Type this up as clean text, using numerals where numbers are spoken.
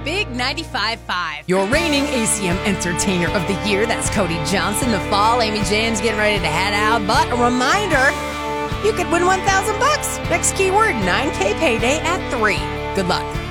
Big 95.5. Your reigning ACM Entertainer of the Year, that's Cody Johnson. The fall, Amy James getting ready to head out. But a reminder, you could win $1,000. Next keyword, 9K payday at 3. Good luck.